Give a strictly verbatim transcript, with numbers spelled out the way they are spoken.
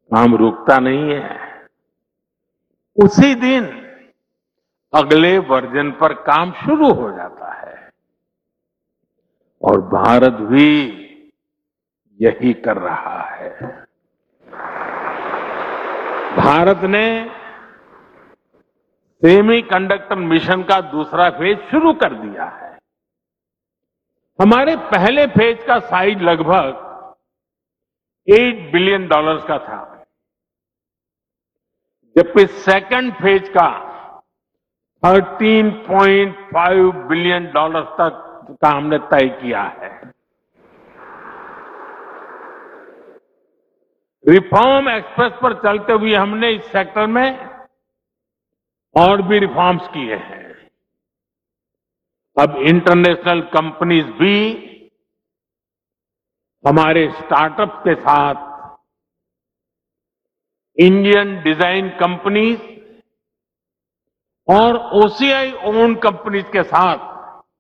काम रुकता नहीं है। उसी दिन अगले वर्जन पर काम शुरू हो जाता है और भारत भी यही कर रहा है। भारत ने सेमीकंडक्टर मिशन का दूसरा फेज शुरू कर दिया है। हमारे पहले फेज का साइज लगभग आठ बिलियन डॉलर्स का था, जबकि सेकंड फेज का तेरह पॉइंट पांच बिलियन डॉलर्स तक का हमने तय किया है। रिफॉर्म एक्सप्रेस पर चलते हुए हमने इस सेक्टर में और भी रिफॉर्म्स किए हैं। अब इंटरनेशनल कंपनीज भी हमारे स्टार्टअप के साथ इंडियन डिजाइन कंपनीज और ओसीआई ओन कंपनीज के साथ